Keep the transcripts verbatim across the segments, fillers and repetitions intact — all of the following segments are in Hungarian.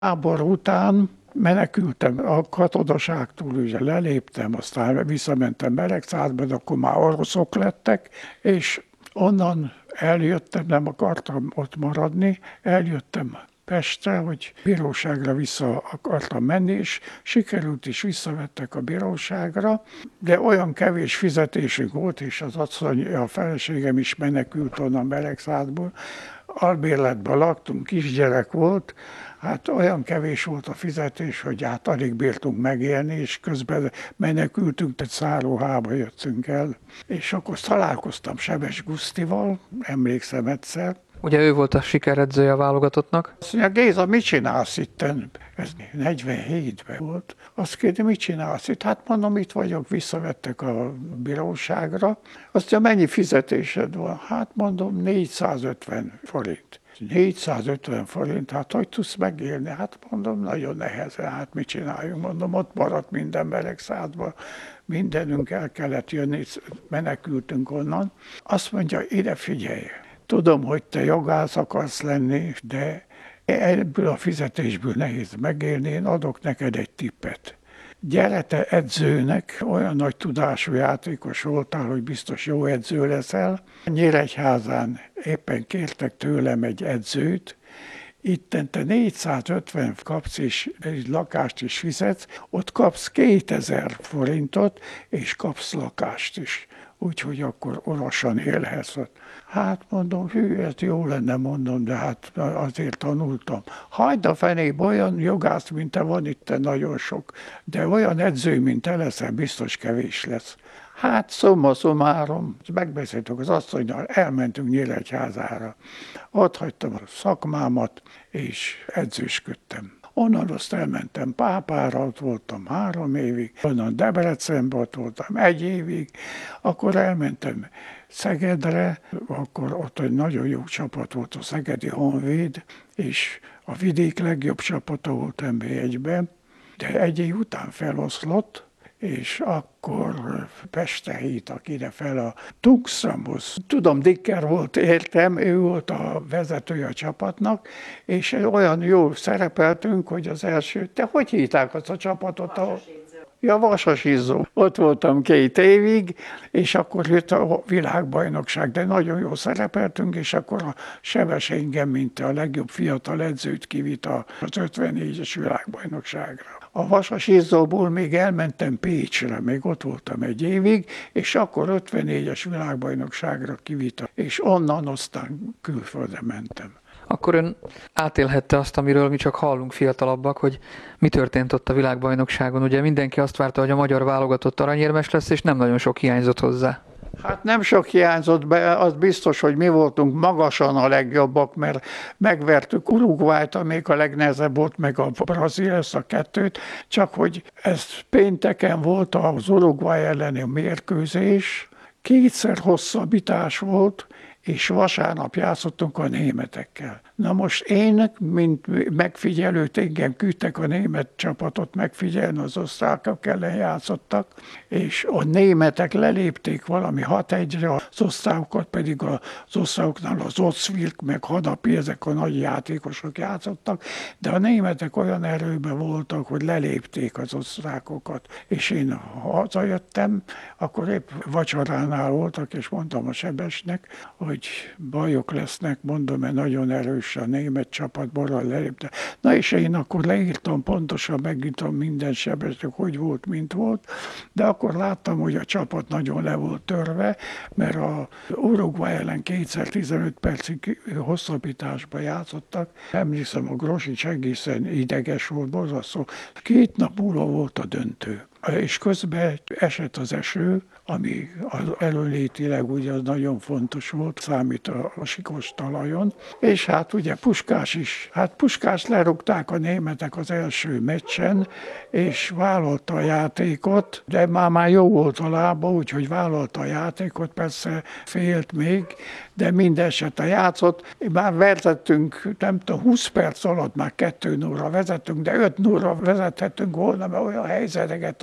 Háború után menekültem a katonaságtól, ugye leléptem, aztán visszamentem Beregszázba, de akkor már oroszok lettek, és onnan eljöttem, nem akartam ott maradni, eljöttem Pestre, hogy bíróságra vissza akartam menni, és sikerült is, visszavettek a bíróságra, de olyan kevés fizetésünk volt, és az asszony, a feleségem is menekült onnan Beregszázból, albérletben laktunk, kisgyerek volt, hát olyan kevés volt a fizetés, hogy hát alig bírtunk megélni, és közben menekültünk, egy szállóhába jöttünk el. És akkor találkoztam Sebes Gusztival, emlékszem egyszer. Ugye ő volt a sikeredzője a válogatottnak? Azt mondja, Géza, mit csinálsz itten? Ez negyvenhétben volt. Azt kérdi, mit csinálsz itt? Hát mondom, itt vagyok, visszavettek a bíróságra. Azt mondja, mennyi fizetésed van? Hát mondom, négyszázötven forint. négyszázötven forint, hát hogy tudsz megélni? Hát mondom, nagyon nehezen, hát mit csináljunk? Mondom, ott maradt minden Beregszázba, mindenünk el kellett jönni, menekültünk onnan. Azt mondja, ide figyelj, tudom, hogy te jogász akarsz lenni, de ebből a fizetésből nehéz megélni, én adok neked egy tippet. Gyere te edzőnek, olyan nagy tudású játékos voltál, hogy biztos jó edző leszel. Nyíregyházán éppen kértek tőlem egy edzőt, itten te négyszázötven kapsz, és egy lakást is fizetsz, ott kapsz kétezer forintot, és kapsz lakást is. Úgyhogy akkor orosan élhetsz ott. Hát mondom, hű, ez jó lenne, mondom, de hát azért tanultam. Hagyd a fenébe, olyan jogász, mint te van itt nagyon sok, de olyan edző, mint te leszel, biztos kevés lesz. Hát szomma szomárom, megbeszéltük az asszonnyal, elmentünk Nyíregyházára. Ott hagytam a szakmámat, és edzősködtem. Onnan azt elmentem Pápára, ott voltam három évig, onnan Debrecenbe ott voltam egy évig, akkor elmentem Szegedre, akkor ott egy nagyon jó csapat volt a Szegedi Honvéd, és a vidék legjobb csapata volt en bé egyben, de egy év után feloszlott, és akkor Pestre hívtak ide fel a Tuxambusz. Tudom, Dicker volt, értem, ő volt a vezetője a csapatnak, és olyan jól szerepeltünk, hogy az első, te hogy hívták azt a csapatot? A... Ja, Vasas Izzó. Ott voltam két évig, és akkor jött a világbajnokság, de nagyon jól szerepeltünk, és akkor a Seves engem, mint a legjobb fiatal edzőt kivitt az ötvennégyes világbajnokságra. A Vasas Izzóból még elmentem Pécsre, még ott voltam egy évig, és akkor ötvennégyes világbajnokságra kivitt, és onnan aztán külföldre mentem. Akkor ön átélhette azt, amiről mi csak hallunk fiatalabbak, hogy mi történt ott a világbajnokságon. Ugye mindenki azt várta, hogy a magyar válogatott aranyérmes lesz, és nem nagyon sok hiányzott hozzá. Hát nem sok hiányzott be, az biztos, hogy mi voltunk magasan a legjobbak, mert megvertük Uruguayt, amelyik a legnehezebb volt, meg a Brazil, ezt a kettőt, csak hogy ez pénteken volt az Uruguay elleni mérkőzés, kétszer hosszabbítás volt, és vasárnap játszottunk a németekkel. Na most én, mint megfigyelőt, engem küldtek a német csapatot megfigyelni, az osztrákok ellen játszottak, és a németek lelépték valami hat egyre, az osztrákokat pedig az osztrákoknál az Otzwilk, meg Hadapi, ezek a nagy játékosok játszottak, de a németek olyan erőben voltak, hogy lelépték az osztrákokat, és én hazajöttem, akkor épp vacsoránál voltak, és mondtam a Sebesnek, hogy bajok lesznek, mondom, mert nagyon erős a német csapat, borral lelépte. Na és én akkor leírtam pontosan, megírtam minden Sebesnek, hogy volt, mint volt, de akkor láttam, hogy a csapat nagyon le volt törve, mert a Uruguay ellen kétszer tizenöt percig hosszabbításba játszottak. Emlékszem, a Grosics egészen ideges volt, borzasztó. Két nap múlva volt a döntő. És közben esett az eső, ami előlétileg ugye az nagyon fontos volt, számít a, a sikos talajon, és hát ugye Puskás is, hát Puskás lerúgták a németek az első meccsen, és vállalta a játékot, de már már jó volt a lába, úgyhogy vállalta a játékot, persze félt még, de minden esetre játszott. Már vezettünk, nem tudom, húsz perc alatt már kettő nullra vezettünk, de öt nullra vezethetünk volna, mert olyan helyzeteket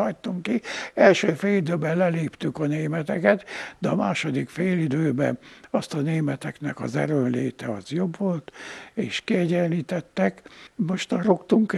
hagytunk ki. Első fél időben leléptük a németeket, de a második fél időben azt a németeknek az erőnléte az jobb volt, és kiegyenlítettek. Most rogtunk